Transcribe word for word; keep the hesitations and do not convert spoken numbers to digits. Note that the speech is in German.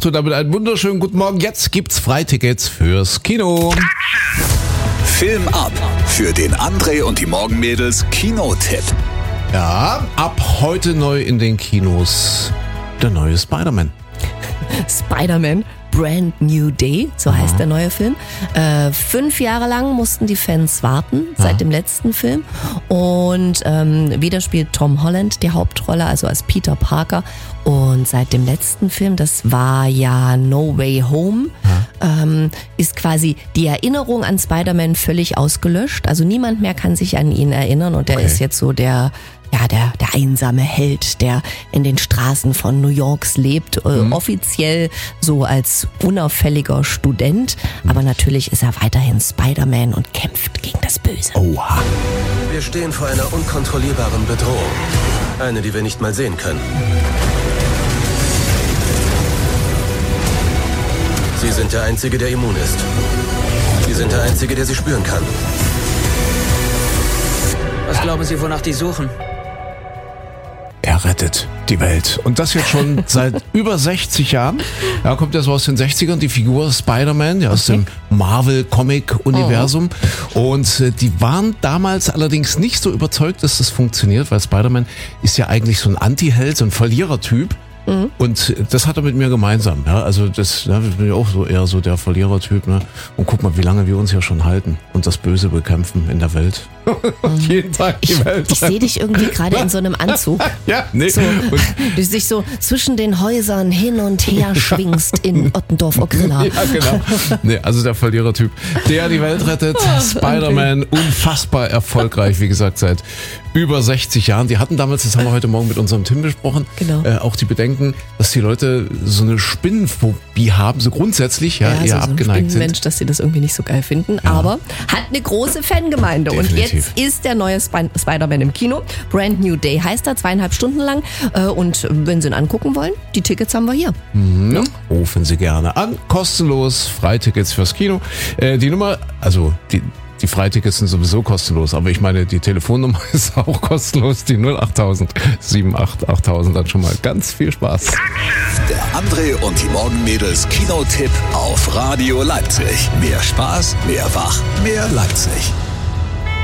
und damit einen wunderschönen guten Morgen. Jetzt gibt's Freitickets fürs Kino. Film ab für den André und die Morgenmädels Kinotipp. Ja, ab heute neu in den Kinos der neue Spider-Man. Spider-Man, Brand New Day, so heißt Aha. der neue Film. Äh, fünf Jahre lang mussten die Fans warten, seit Aha. dem letzten Film. Und ähm, wieder spielt Tom Holland die Hauptrolle, also als Peter Parker. Und seit dem letzten Film, das war ja No Way Home, ähm, ist quasi die Erinnerung an Spider-Man völlig ausgelöscht. Also niemand mehr kann sich an ihn erinnern und er Okay. ist jetzt so der... Ja, der, der einsame Held, der in den Straßen von New Yorks lebt, äh, Mhm. offiziell so als unauffälliger Student, aber natürlich ist er weiterhin Spider-Man und kämpft gegen das Böse. Oha. Wir stehen vor einer unkontrollierbaren Bedrohung. Eine, die wir nicht mal sehen können. Sie sind der Einzige, der immun ist. Sie sind der Einzige, der sie spüren kann. Was glauben Sie, wonach die suchen? Er rettet die Welt. Und das jetzt schon seit über sechzig Jahren. Ja, kommt ja so aus den sechzigern, die Figur Spider-Man, ja, aus dem Marvel-Comic-Universum. Und äh, die waren damals allerdings nicht so überzeugt, dass das funktioniert, weil Spider-Man ist ja eigentlich so ein Anti-Held, so ein Verlierertyp. Mhm. Und das hat er mit mir gemeinsam. Ja, also das, ja, ich bin ja auch so eher so der Verlierertyp. Ne? Und guck mal, wie lange wir uns hier schon halten und das Böse bekämpfen in der Welt. Und jeden Tag die Ich, Welt. ich sehe dich irgendwie gerade in so einem Anzug. Ja, nee. So, Und du dich so zwischen den Häusern hin und her schwingst in Ottendorf-Okrilla. ja, genau. Nee, also der Verlierertyp, der die Welt rettet. Spider-Man, unfassbar erfolgreich, wie gesagt, seit über sechzig Jahren. Die hatten damals, das haben wir heute Morgen mit unserem Tim besprochen, Genau. äh, auch die Bedenken, dass die Leute so eine Spinnenphobie haben, so grundsätzlich ja, Ja, eher also so ein abgeneigt sind. Mensch, dass sie das irgendwie nicht so geil finden, aber hat eine große Fangemeinde. Und Definitiv. jetzt ist der neue Sp- Spider-Man im Kino. Brand New Day heißt er, zweieinhalb Stunden lang. Äh, Und wenn Sie ihn angucken wollen, die Tickets haben wir hier. Mhm. Rufen Sie gerne an, kostenlos, Freitickets fürs Kino. Äh, die Nummer, also die Die Freitickets sind sowieso kostenlos, aber ich meine, die Telefonnummer ist auch kostenlos, die null acht tausend sieben acht achttausend. Dann schon mal ganz viel Spaß. Der André und die Morgenmädels Kinotipp auf Radio Leipzig. Mehr Spaß, mehr Wach, mehr Leipzig.